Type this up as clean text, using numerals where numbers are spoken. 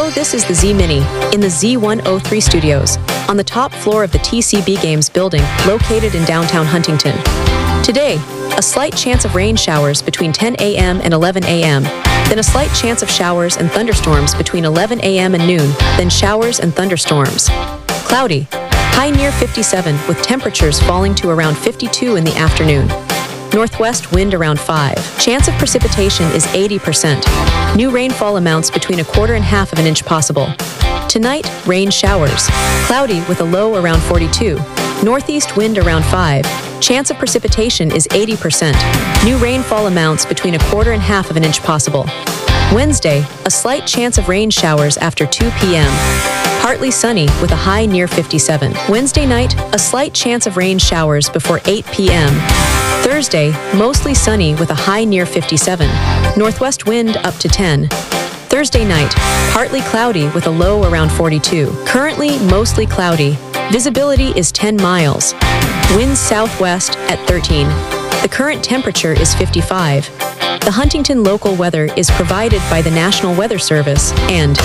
Hello, this is the Z Mini in the Z103 studios on the top floor of the TCB Games building located in downtown Huntington. Today, a slight chance of rain showers between 10 a.m. and 11 a.m., then a slight chance of showers and thunderstorms between 11 a.m. and noon, then showers and thunderstorms. Cloudy, high near 57 with temperatures falling to around 52 in the afternoon. Northwest wind around 5. Chance of precipitation is 80%. New rainfall amounts between 1/4 and 1/2 of an inch possible. Tonight, rain showers. Cloudy with a low around 42. Northeast wind around 5. Chance of precipitation is 80%. New rainfall amounts between 1/4 and 1/2 of an inch possible. Wednesday, a slight chance of rain showers after 2 p.m. Partly sunny with a high near 57. Wednesday night, a slight chance of rain showers before 8 p.m. Thursday, mostly sunny with a high near 57. Northwest wind up to 10. Thursday night, partly cloudy with a low around 42. Currently, mostly cloudy. Visibility is 10 miles. Winds southwest at 13. The current temperature is 55. The Huntington local weather is provided by the National Weather Service and